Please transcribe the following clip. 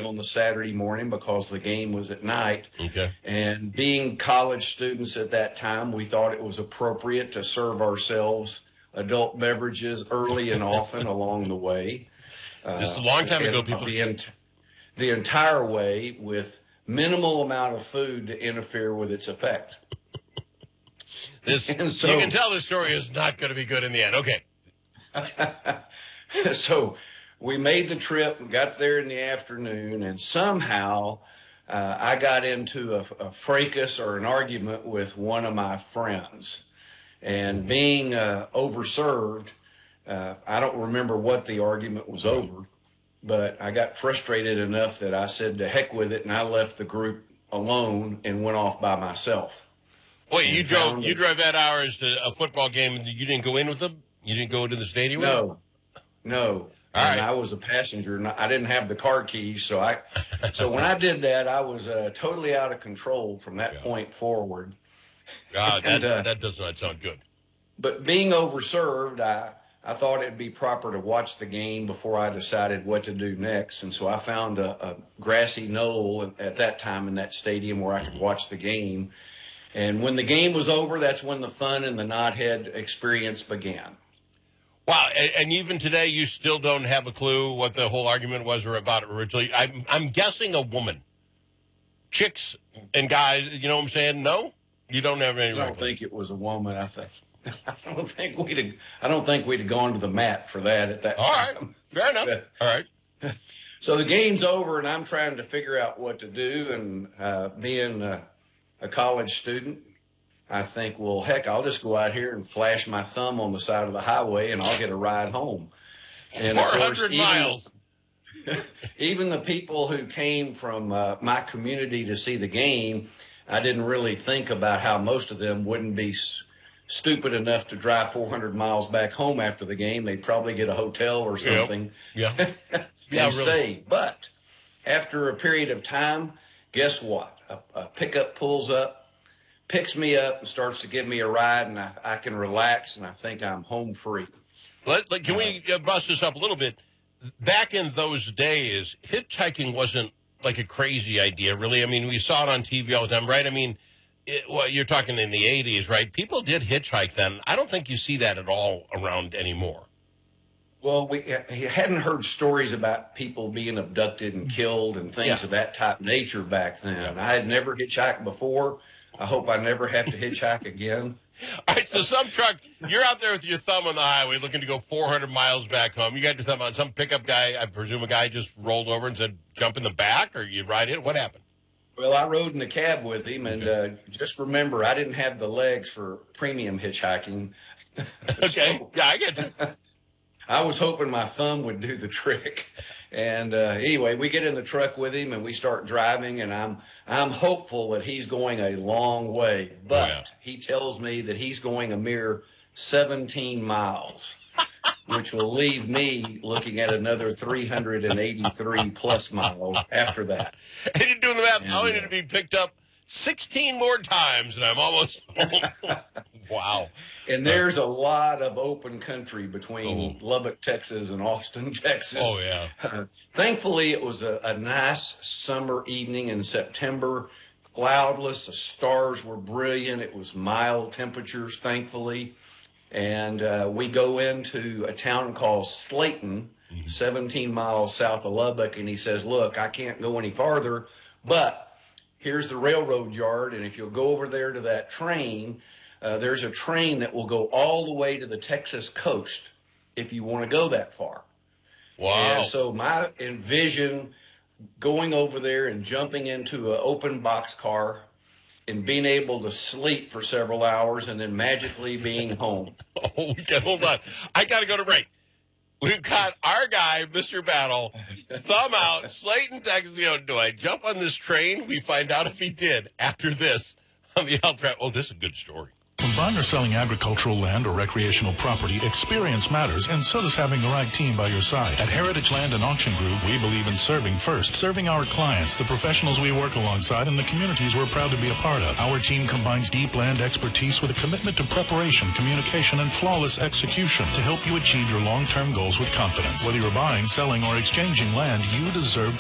early on the Saturday morning because the game was at night. Okay. And being college students at that time, we thought it was appropriate to serve ourselves adult beverages early and often along the way. This is a long time ago, people. The entire way with minimal amount of food to interfere with its effect. You can tell this story is not going to be good in the end. Okay. So we made the trip and got there in the afternoon, and somehow I got into a fracas or an argument with one of my friends. And being overserved, I don't remember what the argument was over, but I got frustrated enough that I said to heck with it, and I left the group alone and went off by myself. Wait, you drove that hours to a football game and you didn't go in with them? You didn't go into the stadium with them? No. All right. I was a passenger, and I didn't have the car keys, so when I did that, I was totally out of control from that point forward. That does not sound good. But being overserved, I thought it'd be proper to watch the game before I decided what to do next, and so I found a grassy knoll at that time in that stadium where I could watch the game. And when the game was over, that's when the fun and the knothead experience began. Wow, and even today, you still don't have a clue what the whole argument was or about it originally. I'm guessing a woman. Chicks and guys, you know what I'm saying? No? You don't have any. I don't think it was a woman. I don't think we'd have gone to the mat for that at that time. All right, fair enough. All right. So the game's over, and I'm trying to figure out what to do. And being a college student, I think, well, heck, I'll just go out here and flash my thumb on the side of the highway, and I'll get a ride home. And 400 miles. Even the people who came from my community to see the game, I didn't really think about how most of them wouldn't be stupid enough to drive 400 miles back home after the game. They'd probably get a hotel or something and stay. But after a period of time, guess what? A pickup pulls up, picks me up, and starts to give me a ride, and I can relax, and I think I'm home free. Can we bust this up a little bit? Back in those days, hitchhiking wasn't like a crazy idea, really. I mean, we saw it on TV all the time, right? I mean, you're talking in the 80s, right? People did hitchhike then. I don't think you see that at all around anymore. Well, we hadn't heard stories about people being abducted and killed and things of that type nature back then. Yeah. I had never hitchhiked before. I hope I never have to hitchhike again. All right, so some truck, you're out there with your thumb on the highway looking to go 400 miles back home. You got your thumb on some pickup guy. I presume a guy just rolled over and said, jump in the back, or you ride in? What happened? Well, I rode in the cab with him, and just remember, I didn't have the legs for premium hitchhiking. Okay, yeah, I get you. I was hoping my thumb would do the trick. And anyway, we get in the truck with him, and we start driving, and I'm hopeful that he's going a long way. But he tells me that he's going a mere 17 miles, which will leave me looking at another 383-plus miles after that. And you're doing the math. I need to be picked up 16 more times, and I'm almost home. Wow. And there's a lot of open country between Lubbock, Texas, and Austin, Texas. Oh, yeah. Thankfully, it was a nice summer evening in September, cloudless. The stars were brilliant. It was mild temperatures, thankfully. And we go into a town called Slayton, 17 miles south of Lubbock, and he says, look, I can't go any farther, but here's the railroad yard, and if you'll go over there to that train, there's a train that will go all the way to the Texas coast if you want to go that far. Wow. And so my envision going over there and jumping into an open box car and being able to sleep for several hours and then magically being home. Okay, hold on. I got to go to break. We've got our guy, Mr. Battle, thumb out, Slayton, Texas. Do I jump on this train? We find out if he did after this on the Outback. Oh, this is a good story. When buying or selling agricultural land or recreational property, experience matters, and so does having the right team by your side. At Heritage Land and Auction Group, we believe in serving first, serving our clients, the professionals we work alongside, and the communities we're proud to be a part of. Our team combines deep land expertise with a commitment to preparation, communication, and flawless execution to help you achieve your long-term goals with confidence. Whether you're buying, selling, or exchanging land, you deserve